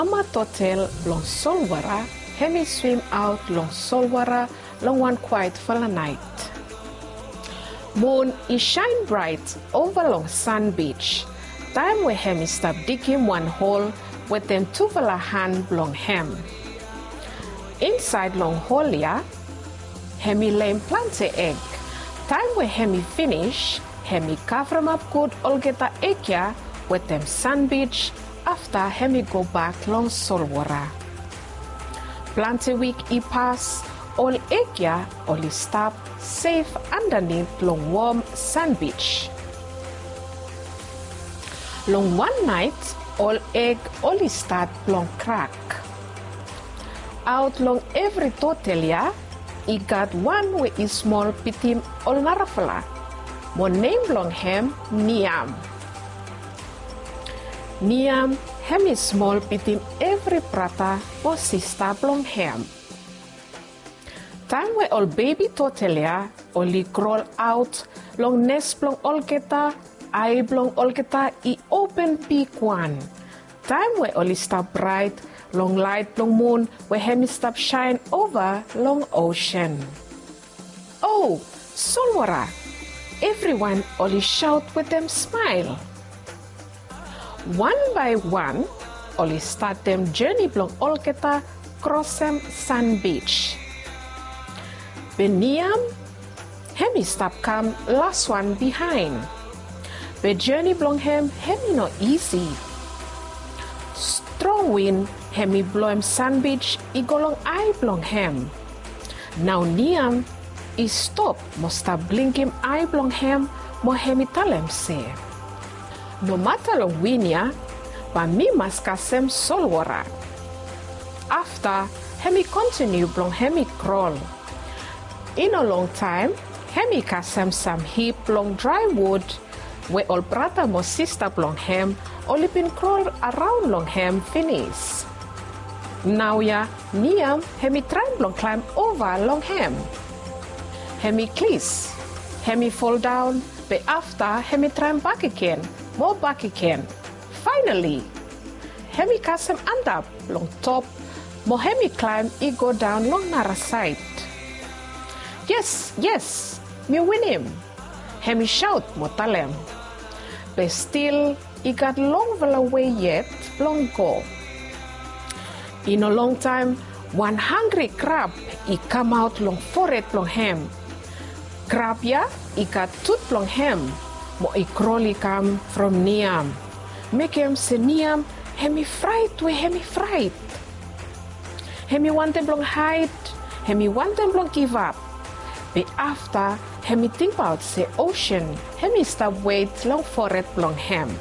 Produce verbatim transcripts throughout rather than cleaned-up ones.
Mama turtle long solwara, hemi swim out long solwara long one quiet for the night. Moon is shine bright over long sand beach. Time where hemi stop digging one hole with them two vala hand long hem. Inside long hole ya, hemi lay plant a egg. Time where hemi finish, hemi cover 'em up good all get the egg ya with them sand beach. After hemi go back long solwara. Plant a week e pass, all egg ya only stop safe underneath long warm sand beach. Long one night, all egg only start long crack. Out long every total ya, he got one with is small pitim all narafala. Mo name long hem Niam. Niam hem is small pitim every prata or sister blong hem. Time where all baby totelia only crawl out long nest blong olgeta, eye blong olgeta e open peak one. Time where only stop bright long light blong moon where hem stop shine over long ocean. Oh, solwara! Everyone only shout with them smile. One by one, only start them journey blong olketa cross them sand beach. Beniam, hemi stop come last one behind. But journey blong hem hemi no easy. Strong wind hemi blow him sand beach e go long eye blong hem. Now Niam is stop must stop blink him eye blong hem mo hemi tell him say. No matter long winya, but me must kasem solwara. After, hemi continue blong hemi crawl. In a long time, hemi kasem some heap long dry wood, where all brother mo sister blong hem, only been crawl around long hem finish. Now ya, Niam, hemi try blong climb over long hem. Hemi clease, hemi fall down, but after, hemi try back again. More back again. Finally, hemi kasem end up long top. Mo hemi climb e go down long nara side. Yes, yes, me win him. Hemi shout mo talem. But still, he got long well away yet, long go. In a long time, one hungry crab he come out long forehead long hem. Crab ya, he got tooth long hem. Mo i crawly come from Niam. Make him say Niam, hemi fright we hemi fright. Hemi want them long hide, hemi want them long give up. But after, hemi think about say ocean, hemi stop wait long forehead long hem.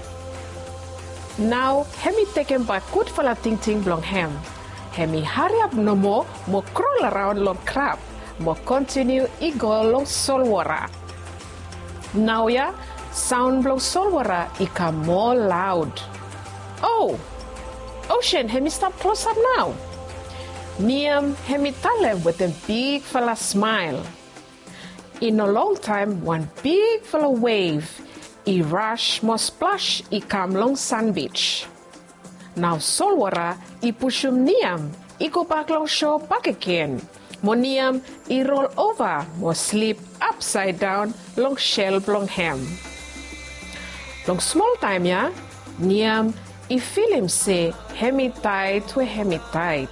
Now, hemi take him back good for la ting ting long hem. Hemi hurry up no more, mo crawl around long crab, mo continue e go long solwara. Now ya, sound blong solwara become more loud. Oh, ocean, hemi stop close up now. Niam hemi talem with a big fella smile. In a long time, one big fella wave, he rush, more splash, he come long sand beach. Now solwara, he push him Niam, he go back long shore back again. Mo Niam, he roll over, more sleep upside down long shell blong hem. Long small time ya, Niam, he feel him say, hemi tight we hemi tight.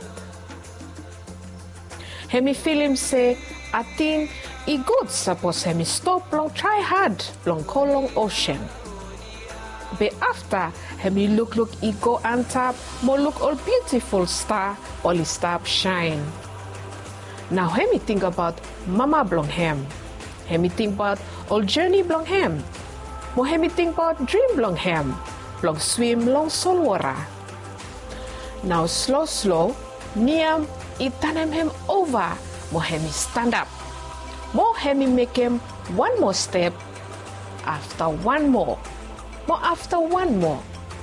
Hemi feel him say, I think he good suppose hemi stop long try hard long call long ocean. But after, hemi look look he go on top, mo look all beautiful star, all he stop shine. Now hemi think about mama blong hem. Hemi think about all journey blong hem. Mo hemi think about dream blong hem, blong swim long solwara. Now slow slow, Niam he turn him over, mo hemi stand up. Mo hemi make him one more step, after one more, mo after one more.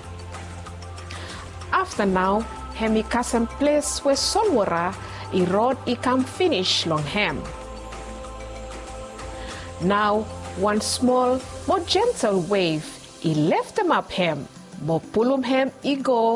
After now, hemi kasem place where solwara, he road he come finish long hem. Now, one small, more gentle wave, he left him up him, more pull him, he go.